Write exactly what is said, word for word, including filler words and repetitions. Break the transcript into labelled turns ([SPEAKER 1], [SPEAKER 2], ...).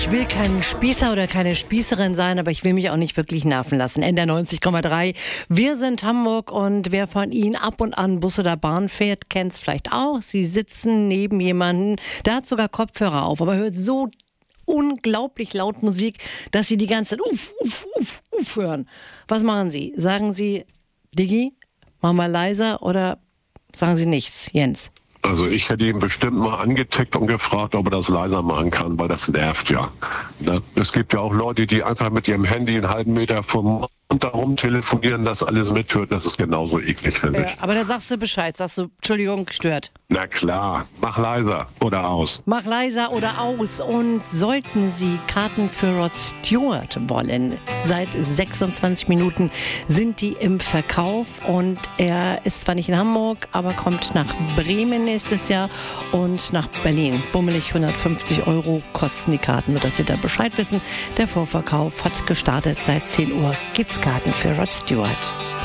[SPEAKER 1] Ich will kein Spießer oder keine Spießerin sein, aber ich will mich auch nicht wirklich nerven lassen. N D R neunzig Komma drei. Wir sind Hamburg und wer von Ihnen ab und an Bus oder Bahn fährt, kennt es vielleicht auch. Sie sitzen neben jemanden, der hat sogar Kopfhörer auf, aber hört so unglaublich laut Musik, dass Sie die ganze Zeit uff, uff, uff, uff hören. Was machen Sie? Sagen Sie, Diggi, mach mal leiser oder sagen Sie nichts, Jens?
[SPEAKER 2] Also ich hätte ihn bestimmt mal angetickt und gefragt, ob er das leiser machen kann, weil das nervt ja. Ne? Es gibt ja auch Leute, die einfach mit ihrem Handy einen halben Meter vom Mund herum telefonieren, das alles mithört. Das ist genauso eklig, finde ich.
[SPEAKER 1] Ja, aber da sagst du Bescheid, sagst du, Entschuldigung, gestört.
[SPEAKER 2] Na klar, mach leiser oder aus.
[SPEAKER 1] Mach leiser oder aus. Und sollten Sie Karten für Rod Stewart wollen, seit sechsundzwanzig Minuten sind die im Verkauf und er ist zwar nicht in Hamburg, aber kommt nach Bremen nächstes Jahr und nach Berlin. Bummelig hundertfünfzig Euro kosten die Karten, nur dass Sie da Bescheid wissen. Der Vorverkauf hat gestartet, seit zehn Uhr gibt's Karten für Rod Stewart.